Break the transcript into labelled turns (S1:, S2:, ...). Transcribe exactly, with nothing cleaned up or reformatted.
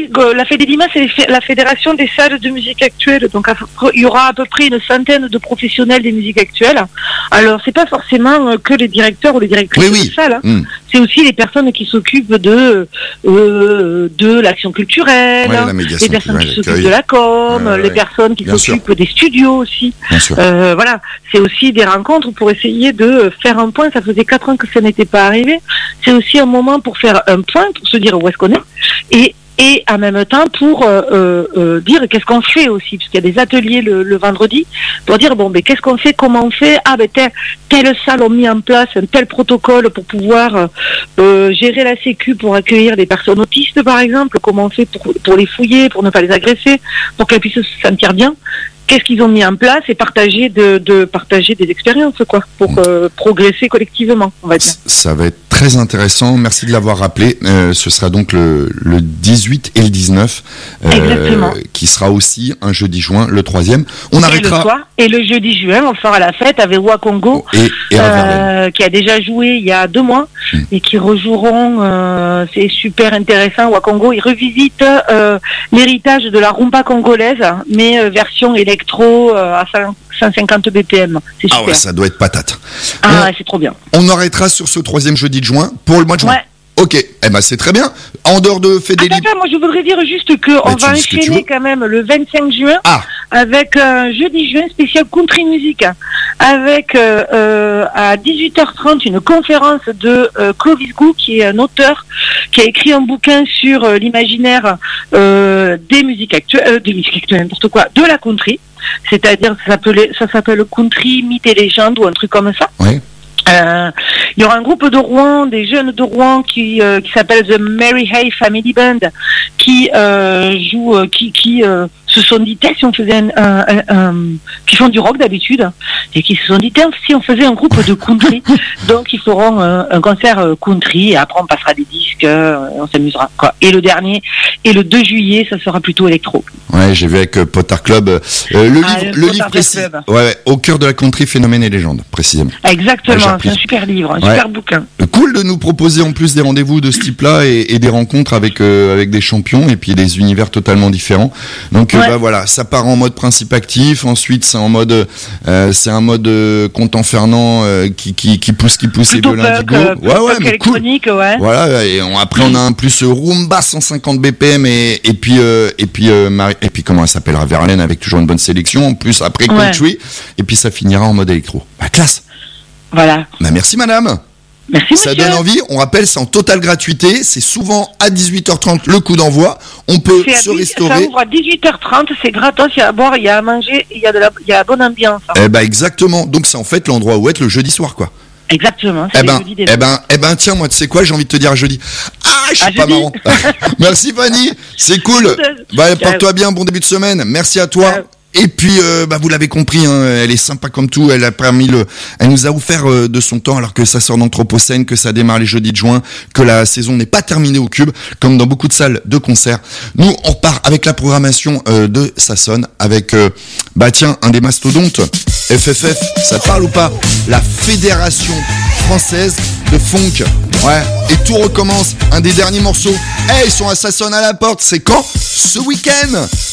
S1: la Fédélima, c'est la Fédération des salles de musique actuelle. Donc, il y aura à peu près une centaine de professionnels des musiques actuelles. Alors, c'est pas forcément que les directeurs ou les directrices
S2: oui, oui.
S1: de salles. Hein.
S2: Mmh.
S1: C'est aussi les personnes qui s'occupent de euh, de l'action culturelle,
S2: ouais,
S1: les personnes qui s'occupent de la com, euh, les ouais. personnes qui Bien s'occupent sûr. des studios aussi. Euh, voilà, c'est aussi des rencontres pour essayer de faire un point. Ça faisait quatre ans que ça n'était pas arrivé. C'est aussi un moment pour faire un point, pour se dire où est-ce qu'on est, et et en même temps pour euh, euh, dire qu'est-ce qu'on fait aussi, parce qu'il y a des ateliers le, le vendredi, pour dire bon ben qu'est-ce qu'on fait, comment on fait, ah ben telle, telle salle ont mis en place un tel protocole pour pouvoir euh, gérer la sécu pour accueillir les personnes autistes par exemple, comment on fait pour, pour les fouiller, pour ne pas les agresser, pour qu'elles puissent se sentir bien. Qu'est-ce qu'ils ont mis en place et partager de, de partager des expériences quoi pour euh, progresser collectivement, on va dire.
S2: Ça va être très intéressant. Merci de l'avoir rappelé. Euh, ce sera donc le, le dix-huit et le dix-neuf, euh, qui sera aussi un jeudi juin, le troisième. On et arrêtera.
S1: Le soir, et le jeudi juin, on fera la fête avec Wakongo,
S2: et, et
S1: euh, qui a déjà joué il y a deux mois hum. et qui rejoueront. Euh, c'est super intéressant. Wakongo, ils revisitent euh, l'héritage de la rumba congolaise, mais euh, version électronique. Trop euh, à cent cinquante B P M. C'est super.
S2: Ah ouais, ça doit être patate.
S1: Ah
S2: on,
S1: ouais, c'est trop bien.
S2: On arrêtera sur ce troisième jeudi de juin pour le mois de juin.
S1: Ouais.
S2: Ok, eh ben c'est très bien. En dehors de Fédélib...
S1: Attends, moi je voudrais dire juste qu'on va enchaîner quand même le vingt-cinq juin
S2: ah.
S1: avec un jeudi juin spécial country music, avec euh, euh, à dix-huit heures trente une conférence de euh, Clovis Gou, qui est un auteur qui a écrit un bouquin sur euh, l'imaginaire euh, des musiques actuelles, euh, des musiques actuelles, n'importe quoi, de la country. C'est-à-dire ça s'appelle, ça s'appelle country, mythe et légende ou un truc comme ça.
S2: Oui.
S1: Euh, il y aura un groupe de Rouen, des jeunes de Rouen qui euh, qui s'appelle The Mary Hay Family Band, qui euh, joue, euh, qui qui euh, se sont dit si on faisait un, un, un, un qui font du rock d'habitude et qui se sont dit si on faisait un groupe de country. Donc ils feront euh, un concert country et après on passera des disques, euh, on s'amusera quoi. Et le dernier et le deux juillet ça sera plutôt électro.
S2: Ouais, j'ai vu avec euh, Potard Club euh, le
S1: ah,
S2: livre
S1: le,
S2: le livre précis. Ouais, ouais, au cœur de la country, phénomène et légende précisément.
S1: Exactement, ouais, c'est un super livre, un ouais. super bouquin.
S2: Cool de nous proposer en plus des rendez-vous de ce type-là et, et des rencontres avec euh, avec des champions et puis des univers totalement différents. Donc ouais. euh, bah voilà, ça part en mode principe actif, ensuite c'est en mode euh, c'est un mode euh, Content Fernand euh, qui qui qui pousse qui pousse
S1: plutôt
S2: et de l'indigo.
S1: Euh,
S2: ouais ouais, mais cool.
S1: Ouais.
S2: Voilà, et on, après on a un plus rumba cent cinquante B P M et et puis euh, et puis euh, Marie, et puis comment elle s'appellera Verlaine avec toujours une bonne sélection en plus après country ouais. et puis ça finira en mode électro. Bah classe.
S1: Voilà.
S2: Bah merci madame.
S1: Merci
S2: ça
S1: monsieur.
S2: donne envie, on rappelle, c'est en totale gratuité, c'est souvent à dix-huit heures trente le coup d'envoi, on peut c'est se restaurer.
S1: Ça ouvre à dix-huit heures trente, c'est gratos, il y a à boire, il y a à manger, il y a de la, il y a la bonne ambiance. Hein.
S2: Eh ben exactement, donc c'est en fait l'endroit où être le jeudi soir quoi.
S1: Exactement, c'est
S2: eh ben,
S1: jeudi des
S2: eh ben, eh ben tiens, moi tu sais quoi, j'ai envie de te dire à jeudi. Ah, je suis pas marrant. Merci Fanny, c'est cool. Bah, porte-toi bien, bon début de semaine, merci à toi. Ciao. Et puis, euh, bah, vous l'avez compris, hein, elle est sympa comme tout. Elle a permis le, elle nous a offert euh, de son temps, alors que ça sort d'Anthropocène, que ça démarre les jeudis de juin, que la saison n'est pas terminée au Cube, comme dans beaucoup de salles de concert. Nous, on repart avec la programmation euh, de Ça sonne, avec, euh, bah tiens, un des mastodontes, F F F. Ça te parle ou pas? La Fédération française de funk. Ouais. Et tout recommence. Un des derniers morceaux. Eh, hey, ils sont à Ça sonne à la porte. C'est quand? Ce week-end.